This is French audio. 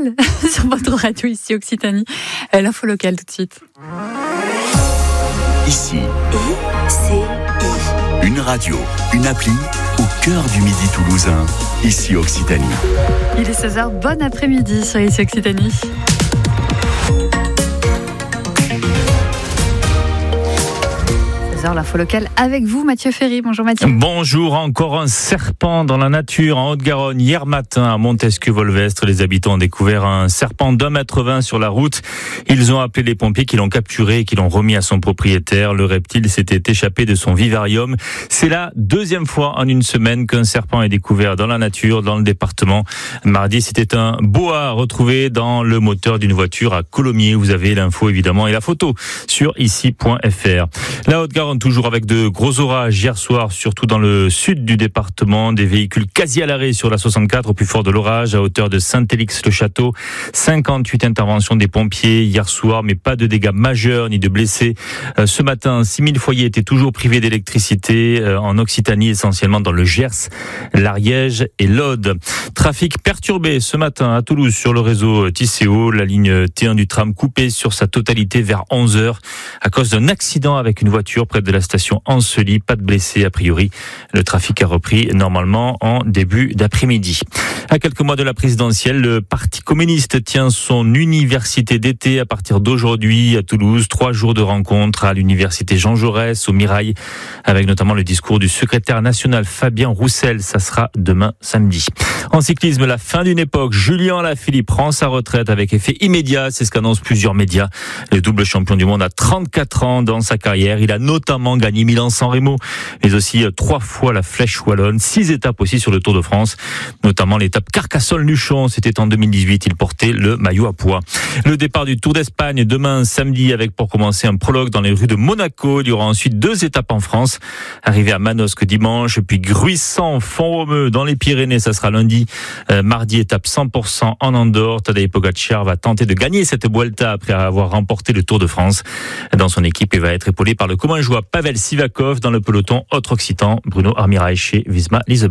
locale sur votre radio ici Occitanie. L'info locale tout de suite. Ici, une radio, une appli au cœur du Midi toulousain. Ici Occitanie. Il est 16h, bon après-midi sur ici Occitanie. L'info locale avec vous, Mathieu Ferry. Bonjour Mathieu. Bonjour, encore un serpent dans la nature en Haute-Garonne. Hier matin à Montesquieu-Volvestre, les habitants ont découvert un serpent d'1,20 m sur la route. Ils ont appelé les pompiers qui l'ont capturé et qui l'ont remis à son propriétaire. Le reptile s'était échappé de son vivarium. C'est la deuxième fois en une semaine qu'un serpent est découvert dans la nature, dans le département. Mardi, c'était un boa retrouvé dans le moteur d'une voiture à Colomiers. Vous avez l'info évidemment et la photo sur ici.fr. La Haute-Garonne toujours avec de gros orages hier soir, surtout dans le sud du département. Des véhicules quasi à l'arrêt sur la 64 au plus fort de l'orage, à hauteur de Saint-Élix-le-Château. 58 interventions des pompiers hier soir, mais pas de dégâts majeurs ni de blessés. Ce matin, 6000 foyers étaient toujours privés d'électricité en Occitanie, essentiellement dans le Gers, l'Ariège et l'Aude. Trafic perturbé ce matin à Toulouse sur le réseau Tisséo. La ligne T1 du tram coupée sur sa totalité vers 11h à cause d'un accident avec une voiture près de la station Ancely. Pas de blessés a priori. Le trafic a repris normalement en début d'après-midi. À quelques mois de la présidentielle, le Parti communiste tient son université d'été à partir d'aujourd'hui à Toulouse. 3 jours de rencontres à l'université Jean Jaurès, au Mirail, avec notamment le discours du secrétaire national Fabien Roussel. Ça sera demain samedi. En cyclisme, la fin d'une époque. Julien Alaphilippe prend sa retraite avec effet immédiat. C'est ce qu'annoncent plusieurs médias. Le double champion du monde a 34 ans dans sa carrière. Il a notamment gagné Milan-San Remo, mais aussi 3 fois la Flèche Wallonne, 6 étapes aussi sur le Tour de France, notamment l'étape Carcassonne-Luchon. C'était en 2018. Il portait le maillot à pois. Le départ du Tour d'Espagne demain samedi avec pour commencer un prologue dans les rues de Monaco. Il y aura ensuite 2 étapes en France. Arrivé à Manosque dimanche, puis Gruissant, Font-Romeu dans les Pyrénées, ça sera lundi. Mardi, étape 100% en Andorre. Tadej Pogacar va tenter de gagner cette Vuelta après avoir remporté le Tour de France. Dans son équipe, il va être épaulé par le Comingeois Pavel Sivakov. Dans le peloton autre occitan, Bruno Armirail chez Visma Leasebike.